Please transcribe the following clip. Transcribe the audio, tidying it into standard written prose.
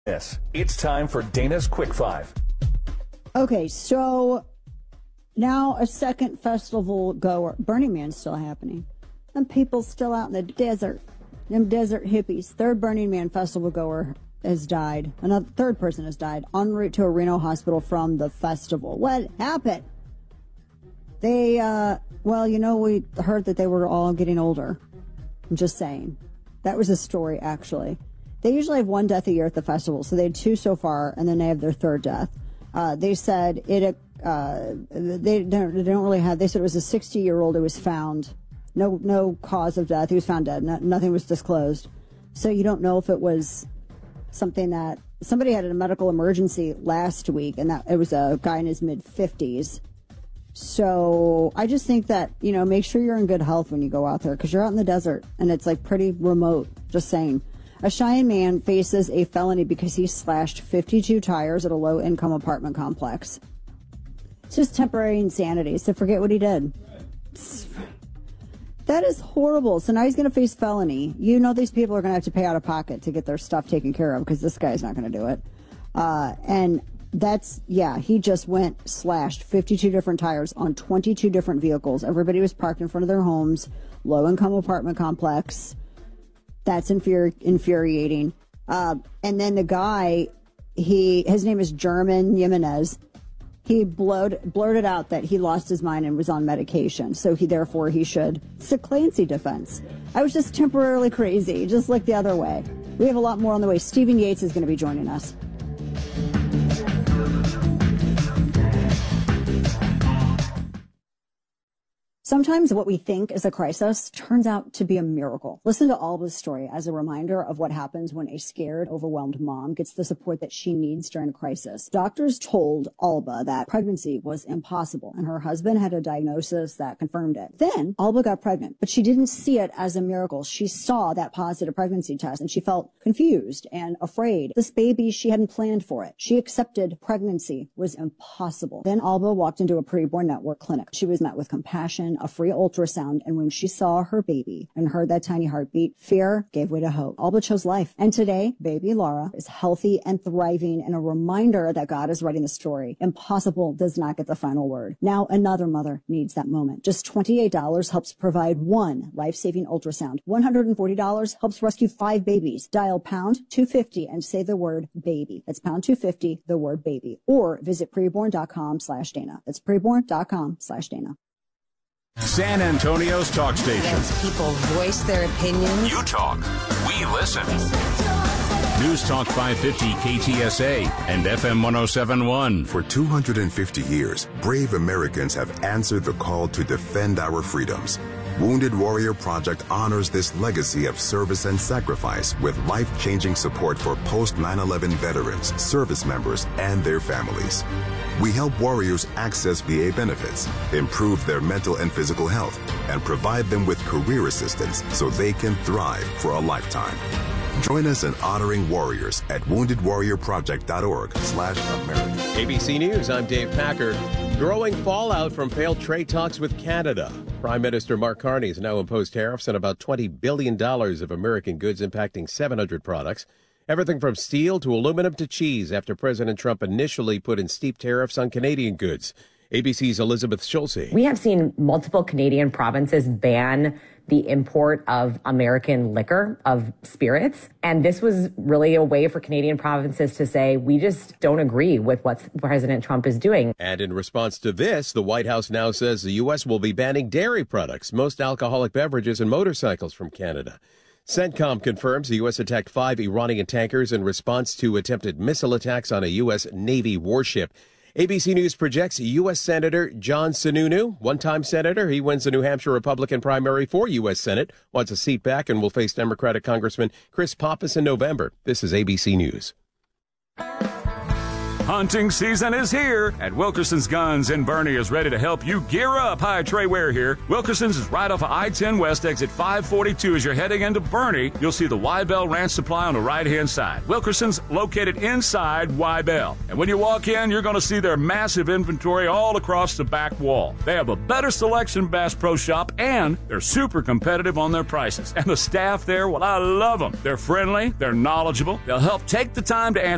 Yes, it's time for Dana's Quick Five. Okay, so now a second festival goer. Burning Man's still happening. And people still out in the desert. Them desert hippies. Third Burning Man festival goer has died. Another third person has died en route to a Reno hospital from the festival. What happened? They, we heard that they were all getting older. I'm just saying. That was a story, actually. They usually have one death a year at the festival, so they had two so far, and then they have their third death. They said they don't really have. They said it was a 60-year-old who was found. No cause of death. He was found dead. Nothing was disclosed. So you don't know if it was something that somebody had a medical emergency last week, and that it was a guy in his mid-50s. So I just think that, make sure you're in good health when you go out there, because you're out in the desert and it's like pretty remote. Just saying. A Cheyenne man faces a felony because he slashed 52 tires at a low-income apartment complex. It's just temporary insanity, so forget what he did. That is horrible. So now he's going to face felony. These people are going to have to pay out of pocket to get their stuff taken care of because this guy's not going to do it. And he just slashed 52 different tires on 22 different vehicles. Everybody was parked in front of their homes, low-income apartment complex. That's infuriating. And then the guy, his name is German Jimenez. He blurted out that he lost his mind and was on medication. So he should. It's a Clancy defense. I was just temporarily crazy, just like the other way. We have a lot more on the way. Stephen Yates is going to be joining us. Sometimes what we think is a crisis turns out to be a miracle. Listen to Alba's story as a reminder of what happens when a scared, overwhelmed mom gets the support that she needs during a crisis. Doctors told Alba that pregnancy was impossible, and her husband had a diagnosis that confirmed it. Then Alba got pregnant, but she didn't see it as a miracle. She saw that positive pregnancy test, and she felt confused and afraid. This baby, she hadn't planned for it. She accepted pregnancy was impossible. Then Alba walked into a preborn network clinic. She was met with compassion, a free ultrasound, and when she saw her baby and heard that tiny heartbeat, fear gave way to hope. Alba chose life. And today, baby Laura is healthy and thriving, and a reminder that God is writing the story. Impossible does not get the final word. Now another mother needs that moment. Just $28 helps provide one life-saving ultrasound. $140 helps rescue 5 babies. Dial pound 250 and say the word baby. That's pound 250, the word baby. Or visit preborn.com/Dana. That's preborn.com/Dana. San Antonio's talk station. As people voice their opinions. You talk, we listen. News Talk 550 KTSA and FM 1071. For 250 years, brave Americans have answered the call to defend our freedoms. Wounded Warrior Project honors this legacy of service and sacrifice with life-changing support for post-9/11 veterans, service members, and their families. We help warriors access VA benefits, improve their mental and physical health, and provide them with career assistance so they can thrive for a lifetime. Join us in honoring warriors at woundedwarriorproject.org/America. ABC News, I'm Dave Packer. Growing fallout from failed trade talks with Canada. Prime Minister Mark Carney has now imposed tariffs on about $20 billion of American goods, impacting 700 products. Everything from steel to aluminum to cheese after President Trump initially put in steep tariffs on Canadian goods. ABC's Elizabeth Schulze. We have seen multiple Canadian provinces ban the import of American liquor, of spirits. And this was really a way for Canadian provinces to say, we just don't agree with what President Trump is doing. And in response to this, the White House now says the U.S. will be banning dairy products, most alcoholic beverages, and motorcycles from Canada. CENTCOM confirms the U.S. attacked 5 Iranian tankers in response to attempted missile attacks on a U.S. Navy warship. ABC News projects U.S. Senator John Sununu, one-time senator. He wins the New Hampshire Republican primary for U.S. Senate, wants a seat back, and will face Democratic Congressman Chris Pappas in November. This is ABC News. Hunting season is here, and Wilkerson's Guns in Bernie is ready to help you gear up. Hi, Trey Ware here. Wilkerson's is right off of I-10 West, exit 542. As you're heading into Bernie, you'll see the Wybell Ranch Supply on the right-hand side. Wilkerson's located inside Wybell. And when you walk in, you're going to see their massive inventory all across the back wall. They have a better selection Bass Pro Shop, and they're super competitive on their prices. And the staff there, well, I love them. They're friendly, they're knowledgeable, they'll help take the time to answer